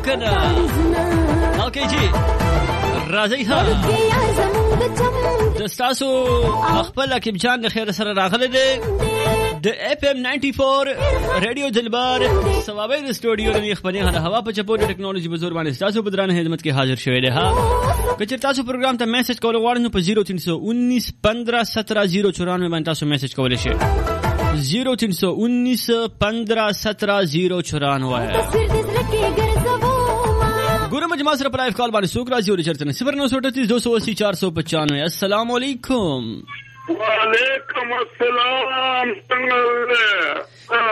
کنه اوکے جی راځي ها دستاسو خپل اکیب جان د خیر سره راغله دي د اف ام 94 رادیو دلبار ثوابي د سټوډیو د خپل هوا په چپو د ټکنالوژي په زور باندې تاسو په درانه خدمت کې حاضر شوي دي ها کچر تاسو پروګرام ته میسج کول غواړئ نو په 0319 15 17 094 باندې تاسو میسج کولای شئ 0319 15 17 094 ګورم جما سره پرایف کال باندې سوق راځي او چرته 0938 280 495 السلام علیکم وعلیکم السلام څنګه